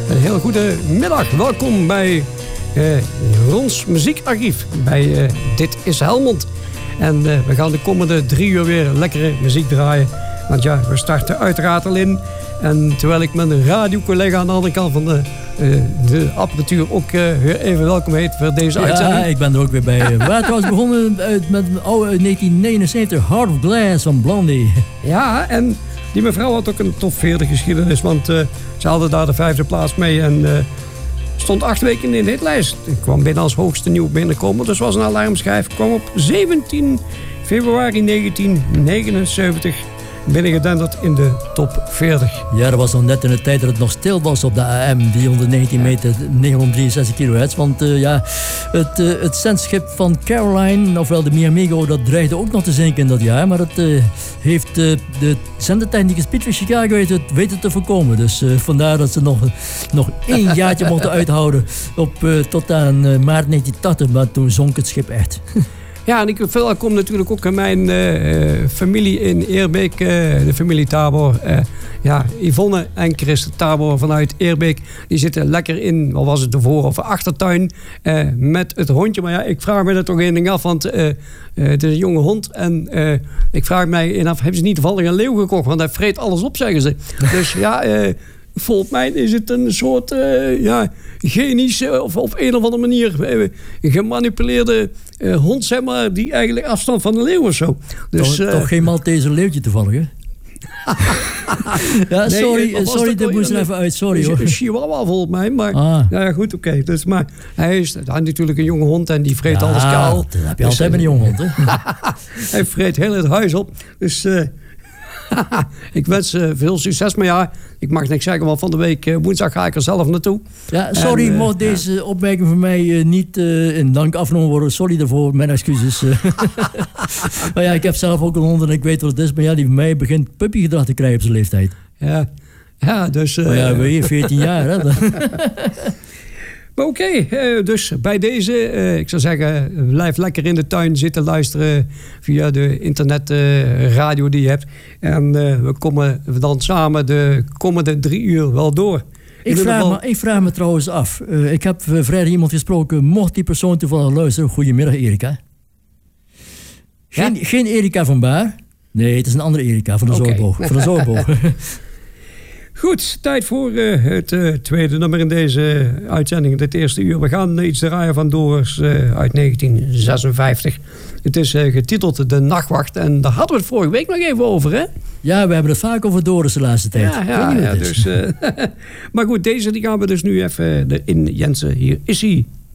Een heel goede middag. Welkom bij Rons Muziekarchief. Bij Dit is Helmond. En we gaan de komende 3 uur weer lekkere muziek draaien. Want ja, we starten uiteraard al in. En terwijl ik mijn radiocollega aan de andere kant van de apparatuur ook weer even welkom heet voor deze uitzending. Ja, ik ben er ook weer bij. We trouwens begonnen met een oude 1979 Heart of Glass van Blondie. Ja, en die mevrouw had ook een top 40 geschiedenis. Want ze hadden daar de 5e plaats mee. En stond 8 weken in de hitlijst. Ik kwam binnen als hoogste nieuw binnenkomen. Dus was een alarmschijf. Kwam op 17 februari 1979 binnengedenderd in de top 40. Ja, dat was nog net in de tijd dat het nog stil was op de AM. Die 119 meter, 963 kilohertz. Want het zendschip van Caroline, ofwel de Miamigo, dat dreigde ook nog te zinken in dat jaar. Maar dat heeft de zendetechnicus Piet van Chicago weten te voorkomen. Dus vandaar dat ze nog 1 jaartje mochten uithouden tot aan maart 1980. Maar toen zonk het schip echt. Ja, en ik verwelkom natuurlijk ook mijn familie in Eerbeek, de familie Tabor. Yvonne en Chris Tabor vanuit Eerbeek. Die zitten lekker in, wat was het, de voor- of achtertuin met het hondje. Maar ja, ik vraag me er toch één ding af, want het is een jonge hond. En ik vraag mij af, hebben ze niet toevallig een leeuw gekocht? Want hij vreet alles op, zeggen ze. Dus ja... volgens mij is het een soort genische of op een of andere manier gemanipuleerde hond, zeg maar, die eigenlijk afstand van een leeuw of zo. Dus, toch geen Maltese leeuwtje toevallig, hè? Ja, sorry, dat moest er even uit. Sorry hoor. Een chihuahua volgens mij, maar ja, goed, oké. Dus, maar hij is natuurlijk een jonge hond en die vreet alles kaal. Dat heb je altijd met een jonge hond, hè? Hij vreet heel het huis op. Dus... ik wens veel succes, maar ja, ik mag niks zeggen, want van de week woensdag ga ik er zelf naartoe. Ja, sorry, mocht deze opmerking van mij niet in dank afgenomen worden. Sorry daarvoor, mijn excuses. Maar ja, ik heb zelf ook een hond en ik weet wat het is, maar ja, die van mij begint puppygedrag te krijgen op zijn leeftijd. Ja, dus... maar ja, we hier 14 jaar, hè? Maar oké, dus bij deze, ik zou zeggen, blijf lekker in de tuin zitten luisteren via de internetradio die je hebt. En we komen dan samen de komende 3 uur wel door. Ik vraag me trouwens af, ik heb vrijdag iemand gesproken, mocht die persoon toevallig luisteren, goedemiddag Erika. Geen Erika van Baar, nee, het is een andere Erika van de Zorgboog. Van de Zorgboog. Goed, tijd voor het tweede nummer in deze uitzending, dit eerste uur. We gaan iets draaien van Doris uit 1956. Het is getiteld De Nachtwacht en daar hadden we het vorige week nog even over, hè? Ja, we hebben het vaak over Doris de laatste tijd. Ja, dus, maar goed, deze die gaan we dus nu even in Jensen. Hier is hij.